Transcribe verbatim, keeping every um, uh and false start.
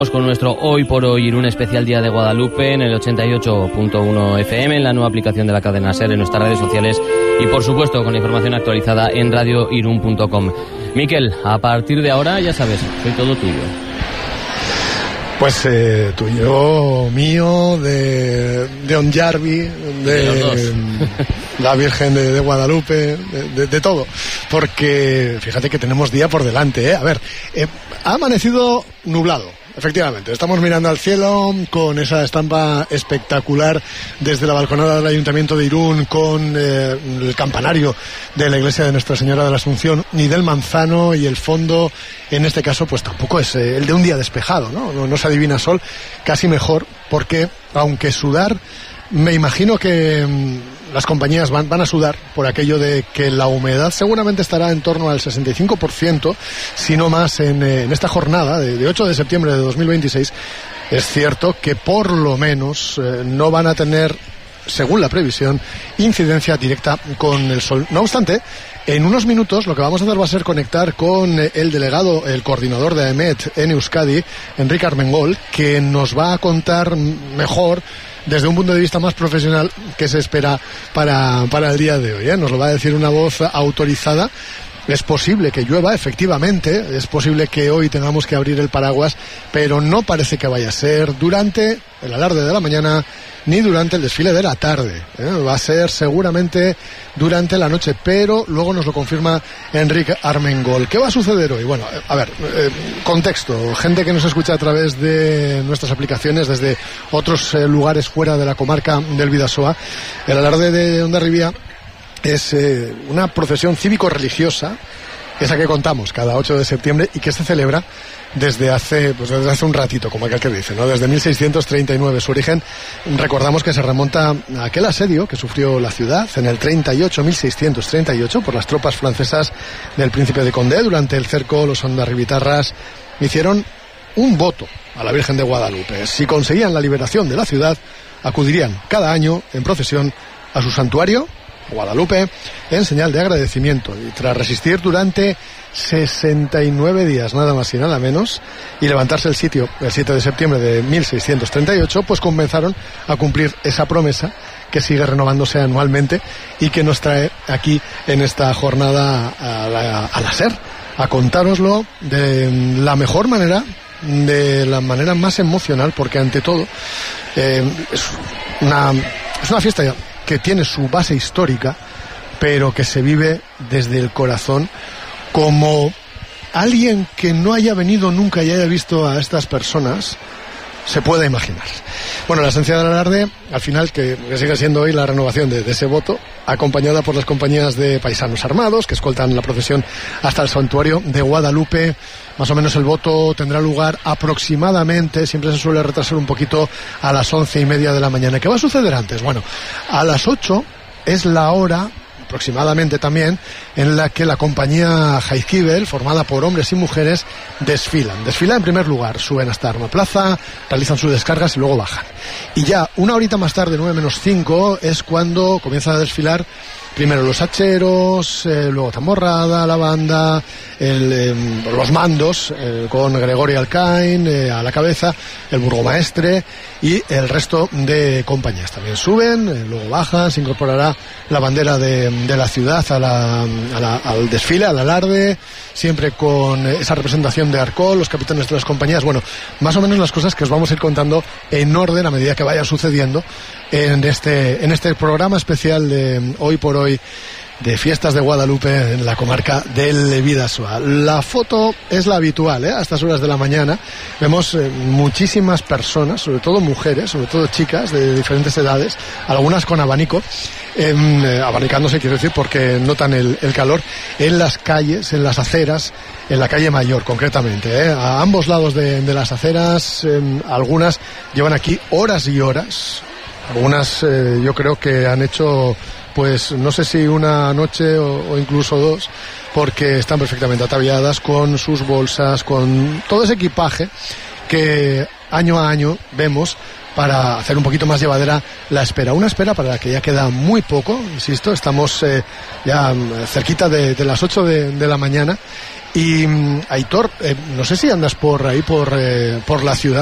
Con nuestro Hoy por Hoy Irún especial Día de Guadalupe en el ochenta y ocho punto uno F M, en la nueva aplicación de la cadena SER, en nuestras redes sociales y por supuesto con la información actualizada en radio irún punto com. Miquel, a partir de ahora ya sabes, soy todo tuyo. Pues eh, tuyo, mío, de, de Onjarvi, de, de la Virgen de, de Guadalupe, de, de, de todo. Porque fíjate que tenemos día por delante, ¿eh? A ver, eh, ha amanecido nublado. Efectivamente, estamos mirando al cielo con esa estampa espectacular desde la balconada del Ayuntamiento de Irún, con eh, el campanario de la iglesia de Nuestra Señora de la Asunción y del Manzano, y el fondo, en este caso, pues tampoco es eh, el de un día despejado, ¿no? No, no se adivina sol, casi mejor, porque aunque sudar, me imagino que mmm, las compañías van, van a sudar por aquello de que la humedad seguramente estará en torno al sesenta y cinco por ciento, si no más, en, eh, en esta jornada de, de ocho de septiembre de dos mil veintiséis. Es cierto que por lo menos eh, no van a tener, según la previsión, incidencia directa con el sol. No obstante, en unos minutos lo que vamos a hacer va a ser conectar con el delegado, el coordinador de AEMET en Euskadi, Enrique Armengol, que nos va a contar mejor, desde un punto de vista más profesional, qué se espera para, para el día de hoy, ¿eh? Nos lo va a decir una voz autorizada. Es posible que llueva, efectivamente, es posible que hoy tengamos que abrir el paraguas, pero no parece que vaya a ser durante el alarde de la mañana ni durante el desfile de la tarde, ¿eh? Va a ser seguramente durante la noche, pero luego nos lo confirma Enrique Armengol. ¿Qué va a suceder hoy? Bueno, a ver, eh, contexto, gente que nos escucha a través de nuestras aplicaciones desde otros eh, lugares fuera de la comarca del Bidasoa. El alarde de Hondarribia es eh, una procesión cívico-religiosa, esa que contamos cada ocho de septiembre y que se celebra desde hace, pues desde hace un ratito, como aquel que dice, ¿no? Desde mil seiscientos treinta y nueve. Su origen, recordamos que se remonta a aquel asedio que sufrió la ciudad en el treinta y ocho, mil seiscientos treinta y ocho, por las tropas francesas del príncipe de Condé. Durante el cerco, los hondarribitarras hicieron un voto a la Virgen de Guadalupe. Si conseguían la liberación de la ciudad, acudirían cada año en procesión a su santuario, Guadalupe, en señal de agradecimiento, y tras resistir durante sesenta y nueve días, nada más y nada menos, y levantarse el sitio el siete de septiembre de mil seiscientos treinta y ocho, pues comenzaron a cumplir esa promesa que sigue renovándose anualmente y que nos trae aquí en esta jornada a la, a la SER, a contároslo de la mejor manera, de la manera más emocional, porque ante todo eh, es una, es una fiesta que tiene su base histórica, pero que se vive desde el corazón, como alguien que no haya venido nunca y haya visto a estas personas se puede imaginar. Bueno, la esencia del alarde, al final, que, que sigue siendo hoy la renovación de, de ese voto, acompañada por las compañías de paisanos armados que escoltan la procesión hasta el santuario de Guadalupe. Más o menos el voto tendrá lugar aproximadamente, siempre se suele retrasar un poquito, a las once y media de la mañana. ¿Qué va a suceder antes? Bueno, a las ocho es la hora, aproximadamente también, en la que la compañía Jaizkibel, formada por hombres y mujeres, desfilan. Desfilan en primer lugar, suben hasta Arma Plaza, realizan sus descargas y luego bajan. Y ya una horita más tarde, nueve menos cinco, es cuando comienzan a desfilar primero los hacheros, eh, luego Tamborrada, la banda, el, eh, los mandos, eh, con Gregorio Alcain eh, a la cabeza, el burgomaestre y el resto de compañías. También suben, eh, luego bajan, se incorporará la bandera de, de la ciudad a la, a la, al desfile, al alarde, siempre con esa representación de Arcol, los capitanes de las compañías. Bueno, más o menos las cosas que os vamos a ir contando en orden a medida que vaya sucediendo en este, en este programa especial de Hoy por Hoy, de Fiestas de Guadalupe en la comarca del Bidasoa. La foto es la habitual, ¿eh? A estas horas de la mañana vemos eh, muchísimas personas, sobre todo mujeres, sobre todo chicas de diferentes edades, algunas con abanico, eh, abanicándose, quiero decir, porque notan el, el calor, en las calles, en las aceras, en la calle Mayor concretamente, ¿eh? A ambos lados de, de las aceras, eh, algunas llevan aquí horas y horas, algunas eh, yo creo que han hecho, pues no sé si una noche o, o incluso dos, porque están perfectamente ataviadas con sus bolsas, con todo ese equipaje que año a año vemos para hacer un poquito más llevadera la espera. Una espera para la que ya queda muy poco, insisto, estamos eh, ya cerquita de, de las ocho de, de la mañana. Y Aitor, eh, no sé si andas por ahí, por, eh, por la ciudad.